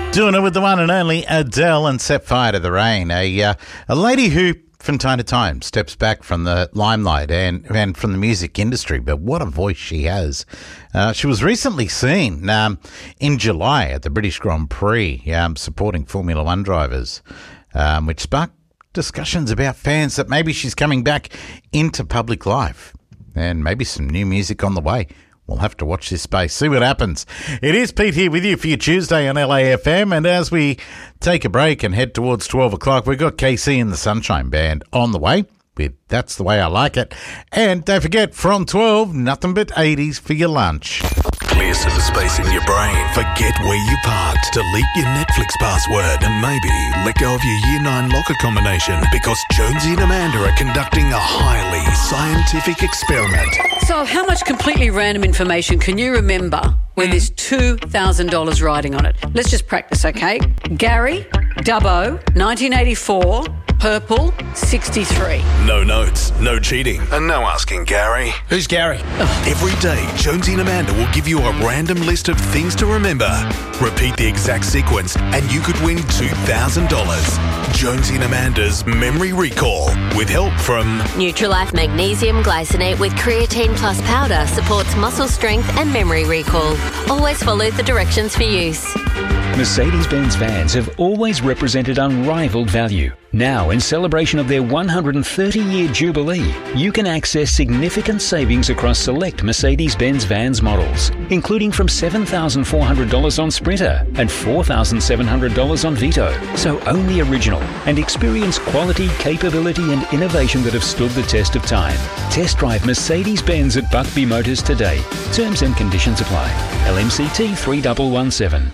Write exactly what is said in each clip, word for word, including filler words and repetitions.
Doing it with the one and only Adele and Set Fire to the Rain, a uh, a lady who from time to time steps back from the limelight and, and from the music industry, but what a voice she has. Uh, she was recently seen um, in July at the British Grand Prix um, supporting Formula One drivers, um, which sparked discussions about fans that maybe she's coming back into public life and maybe some new music on the way. We'll have to watch this space, see what happens. It is Pete here with you for your Tuesday on L A F M, and as we take a break and head towards twelve o'clock, we've got K C and the Sunshine Band on the way with That's the Way I Like It. And don't forget, from twelve, nothing but eighties for your lunch. Clear some space in your brain. Forget where you parked. Delete your Netflix password and maybe let go of your Year nine locker combination because Jonesy and Amanda are conducting a highly scientific experiment. So how much completely random information can you remember when there's two thousand dollars riding on it? Let's just practice, okay? Gary, Dubbo, nineteen eighty-four, purple, sixty-three. No notes, no cheating, and no asking Gary. Who's Gary? Every day, Jonesy and Amanda will give you a random list of things to remember. Repeat the exact sequence and you could win two thousand dollars. Jonesy and Amanda's Memory Recall with help from Nutrilife Magnesium Glycinate with Creatine Plus Powder supports muscle strength and memory recall. Always follow the directions for use. Mercedes-Benz vans have always represented unrivaled value. Now, in celebration of their one hundred thirty year jubilee, you can access significant savings across select Mercedes-Benz vans models, including from seven thousand four hundred dollars on Sprinter and four thousand seven hundred dollars on Vito. So own the original and experience quality, capability and innovation that have stood the test of time. Test drive Mercedes-Benz at Buckby Motors today. Terms and conditions apply. L M C T three one one seven.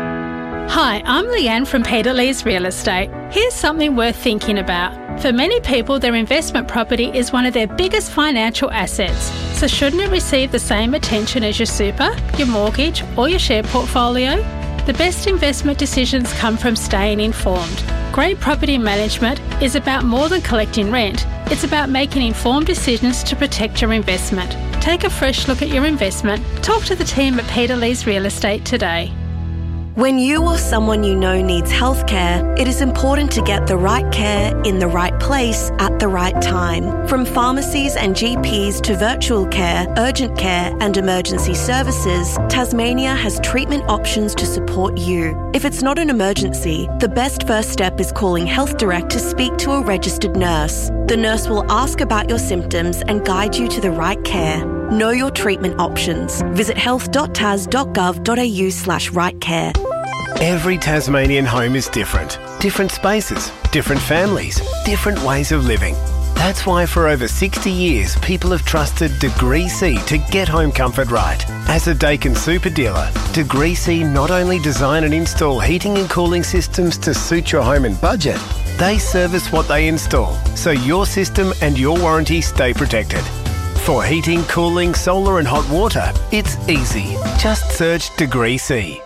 Hi, I'm Leanne from Peter Lee's Real Estate. Here's something worth thinking about. For many people, their investment property is one of their biggest financial assets. So shouldn't it receive the same attention as your super, your mortgage or your share portfolio? The best investment decisions come from staying informed. Great property management is about more than collecting rent. It's about making informed decisions to protect your investment. Take a fresh look at your investment. Talk to the team at Peter Lee's Real Estate today. When you or someone you know needs healthcare, it is important to get the right care in the right place at the right time. From pharmacies and G Ps to virtual care, urgent care and emergency services, Tasmania has treatment options to support you. If it's not an emergency, the best first step is calling Health Direct to speak to a registered nurse. The nurse will ask about your symptoms and guide you to the right care. Know your treatment options. Visit health dot tas dot gov dot a u slash right care. Every Tasmanian home is different. Different spaces, different families, different ways of living. That's why for over sixty years, people have trusted Degree C to get home comfort right. As a Dakin super dealer, Degree C not only design and install heating and cooling systems to suit your home and budget, they service what they install, so your system and your warranty stay protected. For heating, cooling, solar and hot water, it's easy. Just search Degree C.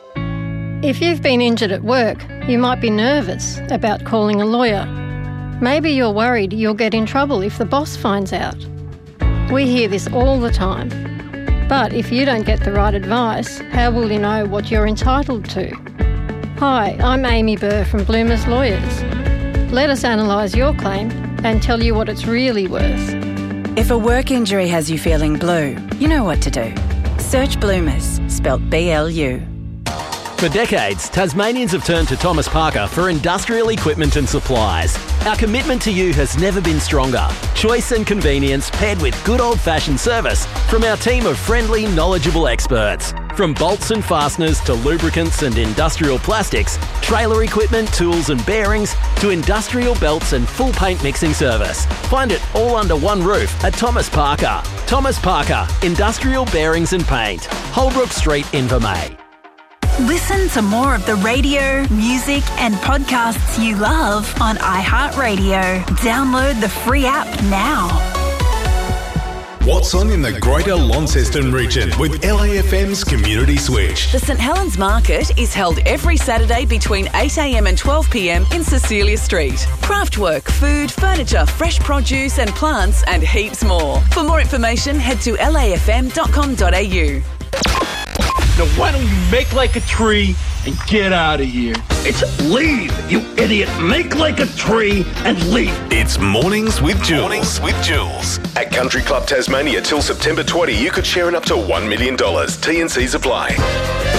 If you've been injured at work, you might be nervous about calling a lawyer. Maybe you're worried you'll get in trouble if the boss finds out. We hear this all the time. But if you don't get the right advice, how will you know what you're entitled to? Hi, I'm Amy Burr from Bloomers Lawyers. Let us analyse your claim and tell you what it's really worth. If a work injury has you feeling blue, you know what to do. Search Bloomers, spelt B L U. For decades, Tasmanians have turned to Thomas Parker for industrial equipment and supplies. Our commitment to you has never been stronger. Choice and convenience paired with good old-fashioned service from our team of friendly, knowledgeable experts. From bolts and fasteners to lubricants and industrial plastics, trailer equipment, tools and bearings, to industrial belts and full paint mixing service. Find it all under one roof at Thomas Parker. Thomas Parker, Industrial Bearings and Paint. Holbrook Street, Invermay. Listen to more of the radio, music and podcasts you love on iHeartRadio. Download the free app now. What's on in the Greater Launceston region with L A F M's Community Switch. The St Helens Market is held every Saturday between eight a m and twelve p m in Cecilia Street. Craftwork, food, furniture, fresh produce and plants and heaps more. For more information, head to l a f m dot com dot a u. Now why don't you make like a tree and get out of here? It's leave, you idiot. Make like a tree and leave. It's Mornings with Jules. Mornings with Jules. At Country Club Tasmania till September twentieth, you could share in up to one million dollars. T and C's apply.